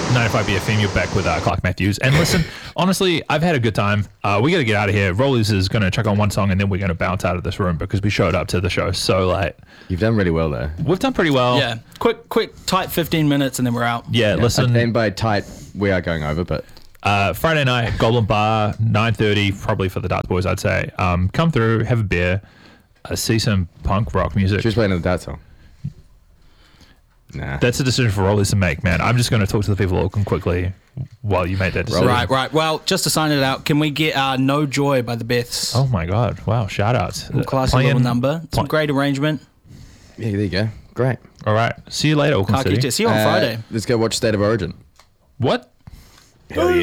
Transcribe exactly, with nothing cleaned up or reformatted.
ninety-five B F M, you're back with uh, Clark Matthews. And listen, honestly, I've had a good time. Uh, we got to get out of here. Rollies is going to chuck on one song and then we're going to bounce out of this room because we showed up to the show so late. You've done really well there. We've done pretty well. Yeah, quick, quick, tight fifteen minutes and then we're out. Yeah, Yeah, listen. And by tight, we are going over, but Uh, Friday night, Goblin Bar, nine thirty, probably for the Darts Boys, I'd say. Um, come through, have a beer, uh, see some punk rock music. she was playing another dart song. Nah. That's a decision for Rollies to make, man. I'm just going to talk to the people looking quickly while you make that decision. Right, right. Well, just to sign it out, can we get uh, No Joy by the Beths? Oh my God. Wow. Shout outs. Classy little number. Some great arrangement. Yeah, there you go. Great. All right. See you later, Auckland Can't City. keep it. See you on Uh, Friday. Let's go watch State of Origin. What? Hell yeah.